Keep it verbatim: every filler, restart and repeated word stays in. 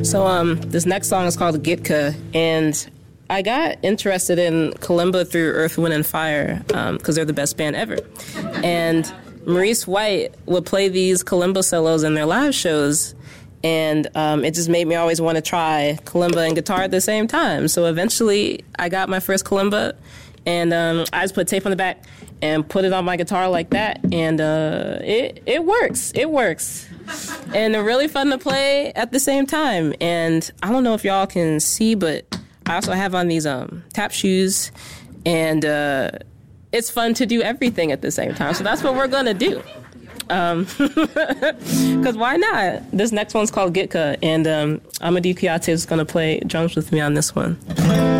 So um, this next song is called Gitka, and I got interested in kalimba through Earth, Wind, and Fire because um, they're the best band ever. And Maurice White would play these kalimba solos in their live shows, and um, it just made me always want to try kalimba and guitar at the same time. So eventually I got my first kalimba, and um, I just put tape on the back and put it on my guitar like that, and uh, it, it works. It works. And they're really fun to play at the same time. And I don't know if y'all can see, but I also have on these um, tap shoes, and uh, it's fun to do everything at the same time. So that's what we're going to do. Um, because why not? This next one's called Gitka, and um, Amadou Kiyate is going to play drums with me on this one.